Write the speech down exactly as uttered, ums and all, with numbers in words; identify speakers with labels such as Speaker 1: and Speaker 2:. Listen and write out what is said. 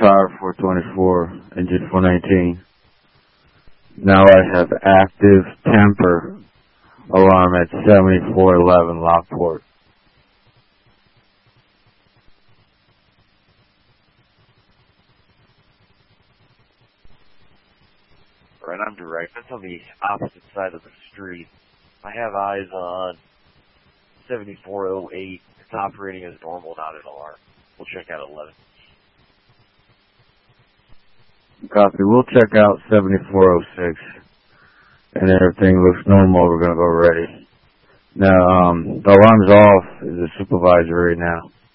Speaker 1: Tower four twenty-four, engine four nineteen. Now I have active temper alarm at seventy-four eleven Lockport.
Speaker 2: Right, I'm direct. That's on the opposite side of the street. I have eyes on seventy-four oh eight. It's operating as normal, not an alarm. We'll check out at eleven.
Speaker 1: Copy. We'll check out seventy-four oh six. And everything looks normal. We're going to go ready. Now, um, the alarm's off. Is the supervisor right now.